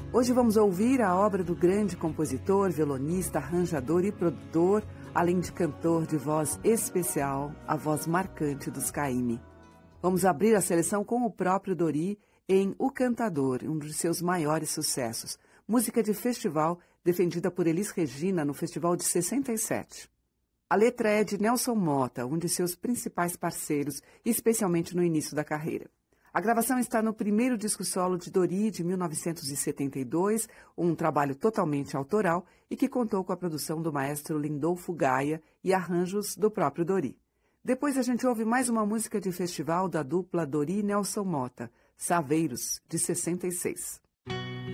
Hoje vamos ouvir a obra do grande compositor, violonista, arranjador e produtor, além de cantor de voz especial, a voz marcante dos Caymmi. Vamos abrir a seleção com o próprio Dori em O Cantador, um dos seus maiores sucessos, música de festival defendida por Elis Regina no Festival de 67. A letra é de Nelson Motta, um de seus principais parceiros, especialmente no início da carreira. A gravação está no primeiro disco solo de Dori, de 1972, um trabalho totalmente autoral e que contou com a produção do maestro Lindolfo Gaia e arranjos do próprio Dori. Depois a gente ouve mais uma música de festival da dupla Dori e Nelson Motta, Saveiros, de 66.